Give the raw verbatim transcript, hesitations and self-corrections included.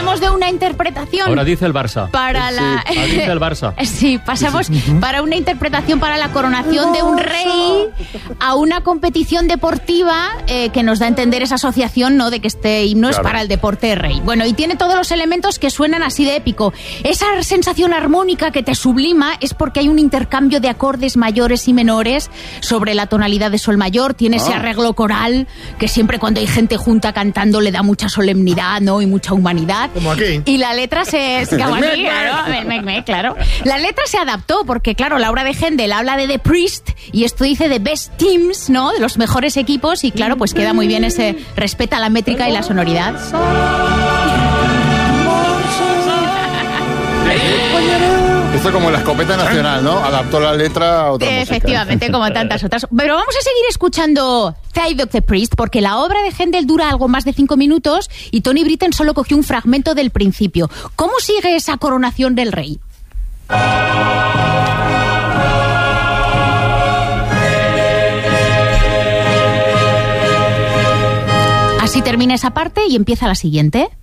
pasamos de una interpretación... Ahora dice el Barça. Para sí, la... ahora dice el Barça. Sí, pasamos sí, sí. para una interpretación para la coronación de un rey a una competición deportiva eh, que nos da a entender esa asociación, ¿no?, de que este himno claro. es para el deporte de rey. Bueno, y tiene todos los elementos que suenan así de épico. Esa sensación armónica que te sublima es porque hay un intercambio de acordes mayores y menores sobre la tonalidad de sol mayor. Tiene ah. ese arreglo coral que siempre cuando hay gente junta cantando le da mucha solemnidad, ¿no?, y mucha humanidad. Como aquí. Y la letra se... Como aquí, claro, me, me, claro. La letra se adaptó porque, claro, la obra de Händel habla de The Priest y esto dice de Best Teams, ¿no?, de los mejores equipos, y claro, pues queda muy bien ese... Respeta la métrica y la sonoridad. Esto como la escopeta nacional, ¿no? Adaptó la letra a otra música. Efectivamente, como tantas otras. Pero vamos a seguir escuchando Theodore the Priest, porque la obra de Händel dura algo más de cinco minutos y Tony Britten solo cogió un fragmento del principio. ¿Cómo sigue esa coronación del rey? Así termina esa parte y empieza la siguiente.